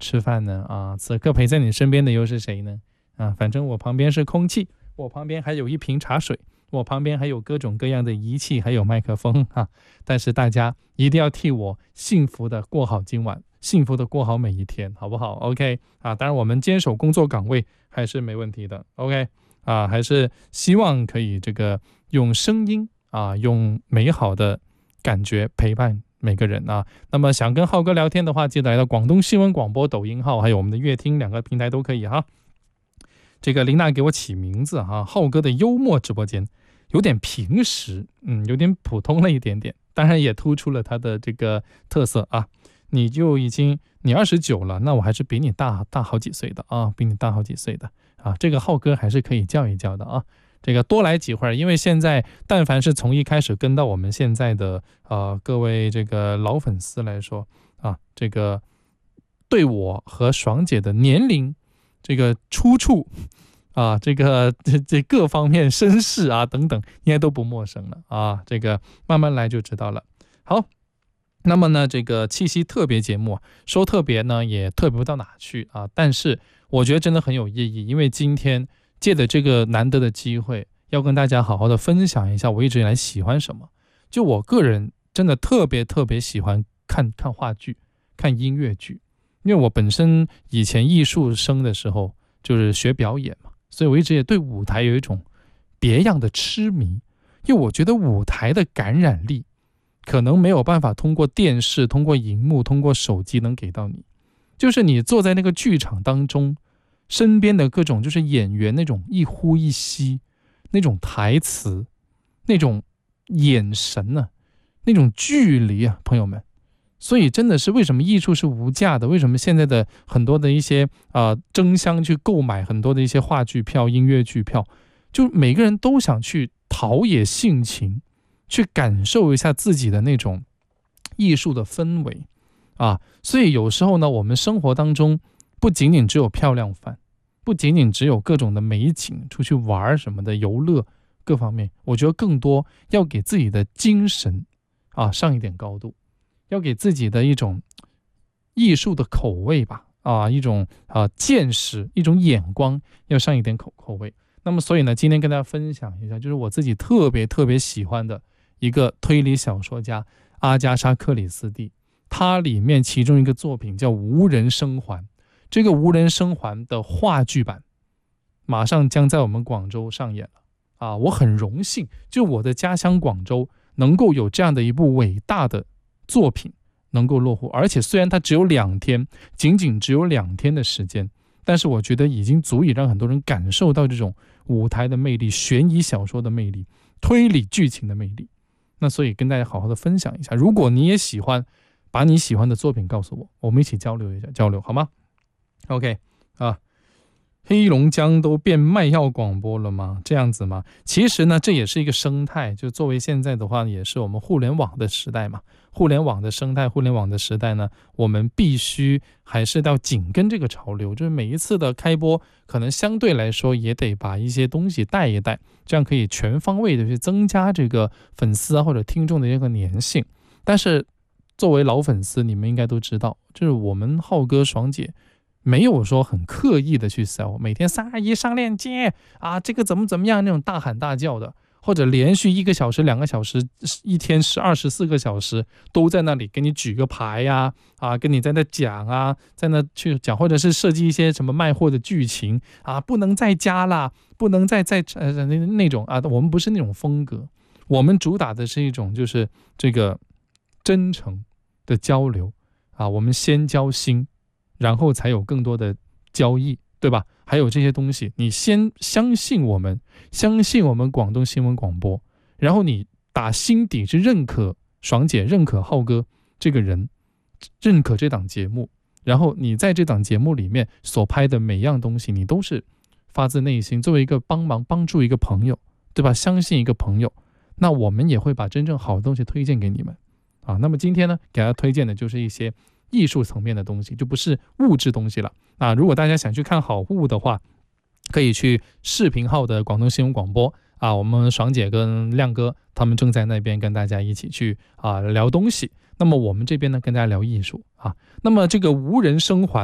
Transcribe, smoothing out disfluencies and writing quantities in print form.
吃饭呢？啊，此刻陪在你身边的又是谁呢？啊，反正我旁边是空气，我旁边还有一瓶茶水，我旁边还有各种各样的仪器，还有麦克风啊。但是大家一定要替我幸福的过好今晚，幸福的过好每一天，好不好 ？OK 啊，当然我们坚守工作岗位还是没问题的 ，OK 啊，还是希望可以这个用声音啊，用美好的感觉陪伴每个人啊。那么想跟浩哥聊天的话，记得来到广东新闻广播抖音号，还有我们的乐听2个平台都可以哈。这个琳娜给我起名字哈，浩哥的幽默直播间有点平时，有点普通了一点点，当然也突出了他的这个特色啊。你29了，那我还是比你大好几岁的啊，比你大好几岁的啊。这个浩哥还是可以叫一叫的啊。这个多来几会儿，因为现在但凡是从一开始跟到我们现在的各位这个老粉丝来说啊，这个对我和爽姐的年龄这个出处啊，这各方面身世啊等等，应该都不陌生了啊。这个慢慢来就知道了。好，那么呢，这个七夕特别节目说特别呢，也特别不到哪去啊。但是我觉得真的很有意义，因为今天借着这个难得的机会，要跟大家好好的分享一下我一直以来喜欢什么。就我个人真的特别喜欢看话剧，看音乐剧。因为我本身以前艺术生的时候就是学表演嘛，所以我一直也对舞台有一种别样的痴迷。因为我觉得舞台的感染力可能没有办法通过电视、通过荧幕、通过手机能给到你。就是你坐在那个剧场当中，身边的各种就是演员那种一呼一吸，那种台词，那种眼神啊，那种距离啊，朋友们。所以真的是为什么艺术是无价的，为什么现在的很多的一些争相去购买很多的一些话剧票、音乐剧票，就每个人都想去陶冶性情，去感受一下自己的那种艺术的氛围啊。所以有时候呢，我们生活当中不仅仅只有漂亮饭，不仅仅只有各种的美景，出去玩什么的游乐各方面，我觉得更多要给自己的精神上一点高度，要给自己的一种艺术的口味吧，一种见识，一种眼光，要上一点口味。那么所以呢，今天跟大家分享一下，就是我自己特别喜欢的一个推理小说家阿加莎·克里斯蒂，他里面其中一个作品叫《无人生还》。这个《无人生还》的话剧版马上将在我们广州上演了我很荣幸，就我的家乡广州能够有这样的一部伟大的作品能够落户，而且虽然它只有2天，仅仅只有2天的时间，但是我觉得已经足以让很多人感受到这种舞台的魅力、悬疑小说的魅力、推理剧情的魅力。那所以跟大家好好的分享一下，如果你也喜欢，把你喜欢的作品告诉我，我们一起交流一下，好吗？ OK 黑龙江都变卖药广播了吗？这样子吗？其实呢，这也是一个生态，就作为现在的话，也是我们互联网的时代嘛。互联网的生态，互联网的时代呢，我们必须还是要紧跟这个潮流，就是每一次的开播，可能相对来说也得把一些东西带一带，这样可以全方位的去增加这个粉丝或者听众的一个粘性。但是作为老粉丝，你们应该都知道，就是我们浩哥爽姐没有说很刻意的去 sell， 每天321上链接这个怎么样那种大喊大叫的，或者连续1个小时2个小时，一天24个小时都在那里给你举个牌跟你在那讲在那去讲，或者是设计一些什么卖货的剧情不能再加啦，不能再那种我们不是那种风格，我们主打的是一种就是这个真诚的交流我们先交心，然后才有更多的交易，对吧？还有这些东西，你先相信我们广东新闻广播，然后你打心底是认可爽姐，认可浩哥这个人，认可这档节目，然后你在这档节目里面所拍的每样东西，你都是发自内心，作为一个帮助一个朋友，对吧？相信一个朋友，那我们也会把真正好的东西推荐给你们那么今天呢，给大家推荐的就是一些艺术层面的东西，就不是物质东西了如果大家想去看好物的话，可以去视频号的广东新闻广播我们爽姐跟亮哥他们正在那边跟大家一起去聊东西。那么我们这边呢，跟大家聊艺术那么这个无人生还